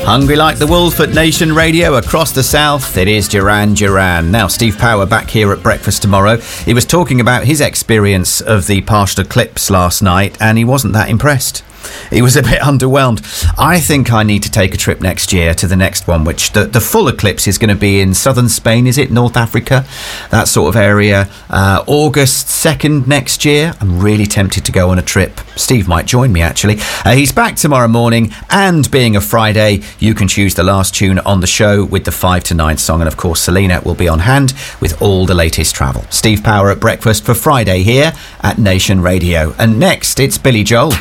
Hungry like the wolf at Nation Radio across the south, it is Duran Duran. Now, Steve Power back here at breakfast tomorrow. He was talking about his experience of the partial eclipse last night, and he wasn't that impressed. He was a bit underwhelmed. I think I need to take a trip next year to the next one, which the full eclipse is going to be in southern Spain, is it? North Africa? That sort of area. August 2nd next year. I'm really tempted to go on a trip. Steve might join me, actually. He's back tomorrow morning, and being a Friday, you can choose the last tune on the show with the 5 to 9 song. And, of course, Selena will be on hand with all the latest travel. Steve Power at breakfast for Friday here at Nation Radio. And next, it's Billy Joel.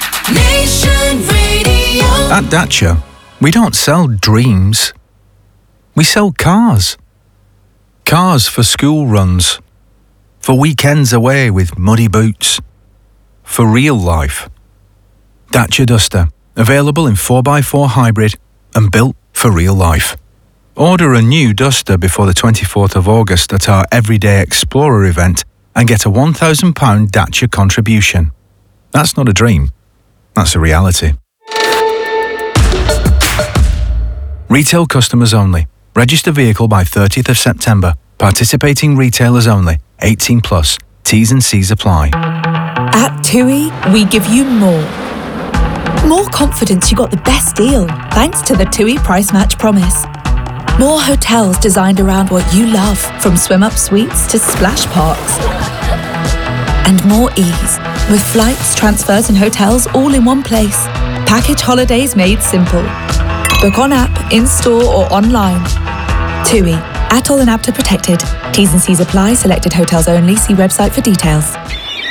At Dacia, we don't sell dreams. We sell cars. Cars for school runs, for weekends away with muddy boots, for real life. Dacia Duster, available in 4x4 hybrid and built for real life. Order a new Duster before the 24th of August at our Everyday Explorer event and get a £1,000 Dacia contribution. That's not a dream. That's a reality. Retail customers only. Register vehicle by 30th of September. Participating retailers only. 18 plus. T's and C's apply. At TUI, we give you more. More confidence you got the best deal, thanks to the TUI Price Match Promise. More hotels designed around what you love, from swim-up suites to splash parks. And more ease, with flights, transfers and hotels all in one place. Package holidays made simple. Book on app, in-store or online. TUI. ATOL and APTA protected. T's and C's apply. Selected hotels only. See website for details.